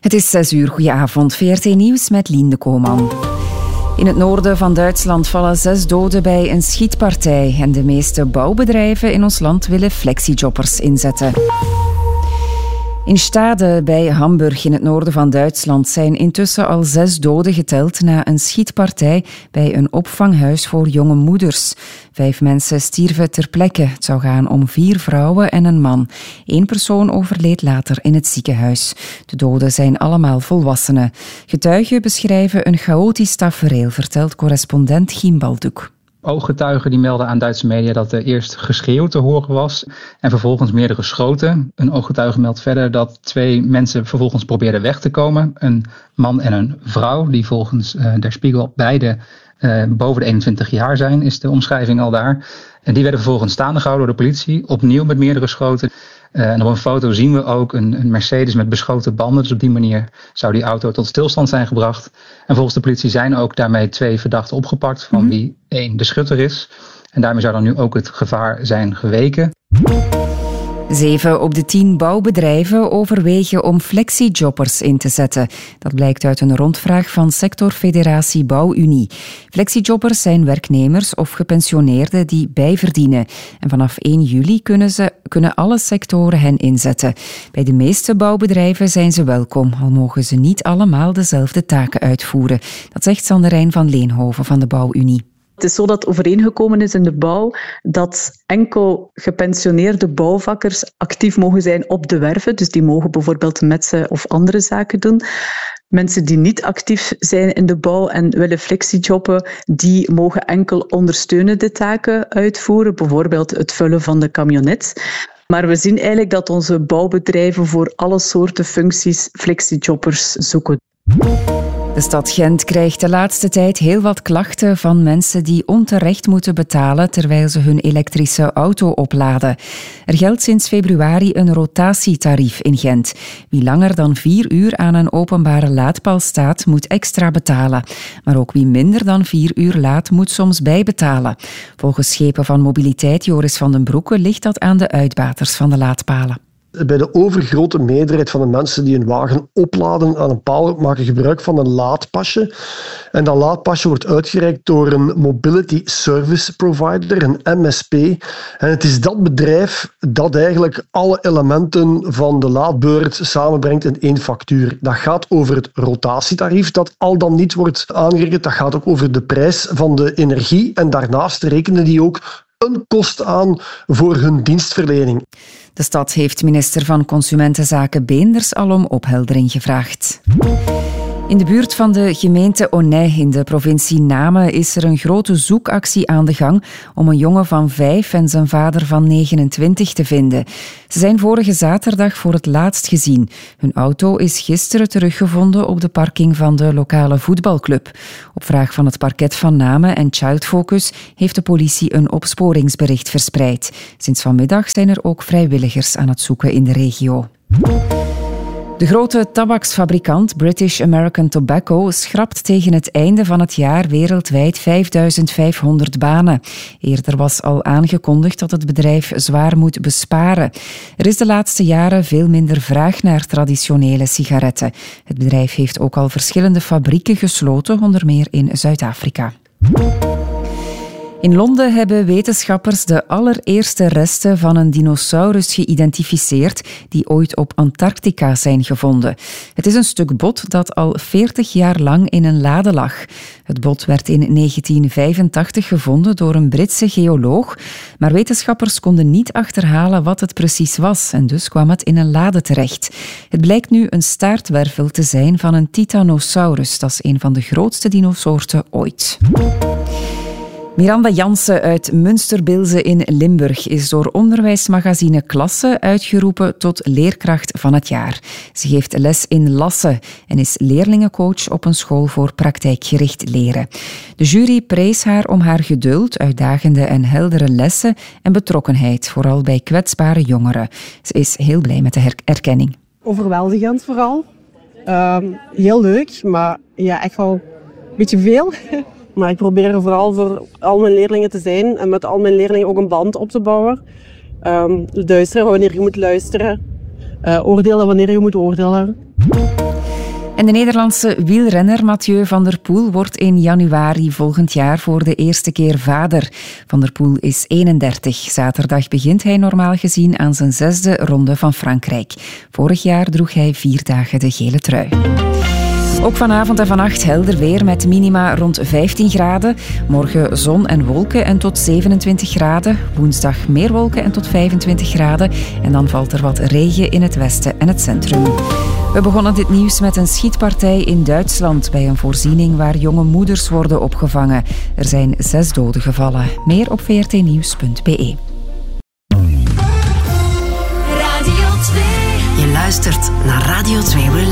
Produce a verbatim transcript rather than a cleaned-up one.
Het is zes uur. Goedenavond. V R T Nieuws met Lien de Kooman. In het noorden van Duitsland vallen zes doden bij een schietpartij. En de meeste bouwbedrijven in ons land willen flexijobbers inzetten. In Stade bij Hamburg in het noorden van Duitsland zijn intussen al zes doden geteld na een schietpartij bij een opvanghuis voor jonge moeders. Vijf mensen stierven ter plekke. Het zou gaan om vier vrouwen en een man. Eén persoon overleed later in het ziekenhuis. De doden zijn allemaal volwassenen. Getuigen beschrijven een chaotisch tafereel, vertelt correspondent Giem Baldoek. Ooggetuigen die melden aan Duitse media dat er eerst geschreeuw te horen was en vervolgens meerdere schoten. Een ooggetuige meldt verder dat twee mensen vervolgens probeerden weg te komen. Een man en een vrouw die volgens uh, Der Spiegel beide uh, boven de eenentwintig jaar zijn, is de omschrijving al daar. En die werden vervolgens staande gehouden door de politie, opnieuw met meerdere schoten. Uh, en op een foto zien we ook een, een Mercedes met beschoten banden. Dus op die manier zou die auto tot stilstand zijn gebracht. En volgens de politie zijn ook daarmee twee verdachten opgepakt, van mm-hmm. wie één de schutter is. En daarmee zou dan nu ook het gevaar zijn geweken. Zeven op de tien bouwbedrijven overwegen om flexijobbers in te zetten. Dat blijkt uit een rondvraag van sectorfederatie Bouwunie. Flexijobbers zijn werknemers of gepensioneerden die bijverdienen. En vanaf één juli kunnen, ze, kunnen alle sectoren hen inzetten. Bij de meeste bouwbedrijven zijn ze welkom, al mogen ze niet allemaal dezelfde taken uitvoeren. Dat zegt Sanderijn van Leenhoven van de Bouwunie. Het is zo dat overeengekomen is in de bouw dat enkel gepensioneerde bouwvakkers actief mogen zijn op de werven. Dus die mogen bijvoorbeeld metsen of andere zaken doen. Mensen die niet actief zijn in de bouw en willen flexijobben, die mogen enkel ondersteunende taken uitvoeren. Bijvoorbeeld het vullen van de camionet. Maar we zien eigenlijk dat onze bouwbedrijven voor alle soorten functies flexijobbers zoeken. De stad Gent krijgt de laatste tijd heel wat klachten van mensen die onterecht moeten betalen terwijl ze hun elektrische auto opladen. Er geldt sinds februari een rotatietarief in Gent. Wie langer dan vier uur aan een openbare laadpaal staat, moet extra betalen. Maar ook wie minder dan vier uur laat, moet soms bijbetalen. Volgens Schepen van Mobiliteit Joris van den Broeke ligt dat aan de uitbaters van de laadpalen. Bij de overgrote meerderheid van de mensen die een wagen opladen aan een paal maken gebruik van een laadpasje. En dat laadpasje wordt uitgereikt door een Mobility Service Provider, een M S P. En het is dat bedrijf dat eigenlijk alle elementen van de laadbeurt samenbrengt in één factuur. Dat gaat over het rotatietarief dat al dan niet wordt aangerekend. Dat gaat ook over de prijs van de energie. En daarnaast rekenen die ook een kost aan voor hun dienstverlening. De stad heeft minister van Consumentenzaken Beenders al om opheldering gevraagd. In de buurt van de gemeente Aunay in de provincie Namen is er een grote zoekactie aan de gang om een jongen van vijf en zijn vader van negenentwintig te vinden. Ze zijn vorige zaterdag voor het laatst gezien. Hun auto is gisteren teruggevonden op de parking van de lokale voetbalclub. Op vraag van het parket van Namen en Child Focus heeft de politie een opsporingsbericht verspreid. Sinds vanmiddag zijn er ook vrijwilligers aan het zoeken in de regio. De grote tabaksfabrikant British American Tobacco schrapt tegen het einde van het jaar wereldwijd vijfduizend vijfhonderd banen. Eerder was al aangekondigd dat het bedrijf zwaar moet besparen. Er is de laatste jaren veel minder vraag naar traditionele sigaretten. Het bedrijf heeft ook al verschillende fabrieken gesloten, onder meer in Zuid-Afrika. In Londen hebben wetenschappers de allereerste resten van een dinosaurus geïdentificeerd die ooit op Antarctica zijn gevonden. Het is een stuk bot dat al veertig jaar lang in een lade lag. Het bot werd in negentien vijfentachtig gevonden door een Britse geoloog, maar wetenschappers konden niet achterhalen wat het precies was en dus kwam het in een lade terecht. Het blijkt nu een staartwervel te zijn van een Titanosaurus. Dat is een van de grootste dinosoorten ooit. Miranda Jansen uit Münsterbilze in Limburg is door onderwijsmagazine Klasse uitgeroepen tot leerkracht van het jaar. Ze geeft les in Lasse en is leerlingencoach op een school voor praktijkgericht leren. De jury prees haar om haar geduld, uitdagende en heldere lessen en betrokkenheid, vooral bij kwetsbare jongeren. Ze is heel blij met de her- erkenning. Overweldigend vooral. Uh, heel leuk, maar ja, echt wel een beetje veel. Maar ik probeer er vooral voor al mijn leerlingen te zijn en met al mijn leerlingen ook een band op te bouwen. Um, luisteren wanneer je moet luisteren. Uh, oordelen wanneer je moet oordelen. En de Nederlandse wielrenner Mathieu van der Poel wordt in januari volgend jaar voor de eerste keer vader. Van der Poel is eenendertig. Zaterdag begint hij normaal gezien aan zijn zesde ronde van Frankrijk. Vorig jaar droeg hij vier dagen de gele trui. Ook vanavond en vannacht helder weer met minima rond vijftien graden. Morgen zon en wolken en tot zevenentwintig graden. Woensdag meer wolken en tot vijfentwintig graden. En dan valt er wat regen in het westen en het centrum. We begonnen dit nieuws met een schietpartij in Duitsland bij een voorziening waar jonge moeders worden opgevangen. Er zijn zes doden gevallen. Meer op v r t nieuws punt b e. Radio twee. Je luistert naar Radio twee.